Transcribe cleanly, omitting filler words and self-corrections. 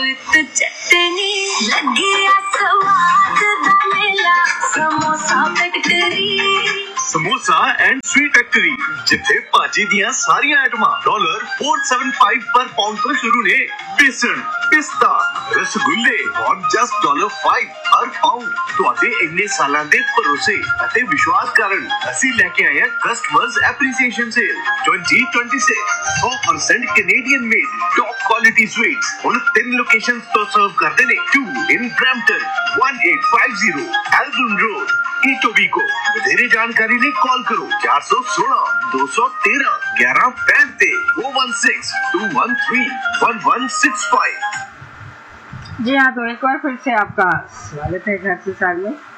With चटनी लगी स्वाद दा मेला samosa factory samosa and sweet factory जिथे भाजी दियां सारियां आइटमां $475 पर पाउंड तो शुरू ने। बेसन, पिस्ता, रसगुल्ले और जस्ट $5 हर पाउंड। ਤੁਹਾਡੇ ਇੰਨੇ ਸਾਲਾਂ ਦੇ ਭਰੋਸੇ ਅਤੇ ਵਿਸ਼ਵਾਸ ਕਾਰਨ ਅਸੀਂ ਲੈ ਕੇ ਆਏ ਹਾਂ customers appreciation sale 2026 100% Canadian made top quality sweets ਹੁਣ 3 ਲੋਕੇਸ਼ਨਸ ਤੋਂ ਸਰਵ ਕਰਦੇ ਨੇ 2 in Brampton 1850 Eldon Road Etobicoke। ਵਧੇਰੇ ਜਾਣਕਾਰੀ ਲਈ ਕਾਲ ਕਰੋ 416 213 1165 416 213 1165। जी हाँ, तो एक बार फिर से आपका स्वागत है घर से साल में।